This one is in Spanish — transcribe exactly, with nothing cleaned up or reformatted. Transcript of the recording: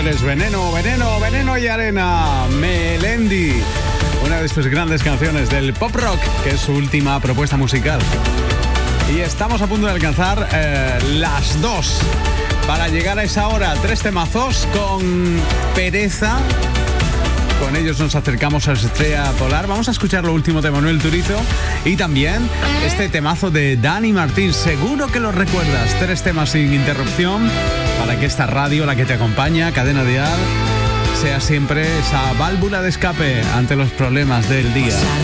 eres veneno, veneno, veneno y arena. Melendi, una de sus grandes canciones del pop rock, que es su última propuesta musical. Y estamos a punto de alcanzar eh, las dos para llegar a esa hora. Tres temazos con Pereza. Con ellos nos acercamos a la estrella polar. Vamos a escuchar lo último de Manuel Turizo y también este temazo de Dani Martín. Seguro que lo recuerdas. Tres temas sin interrupción para que esta radio, la que te acompaña, Cadena Dial, sea siempre esa válvula de escape ante los problemas del día. Pasar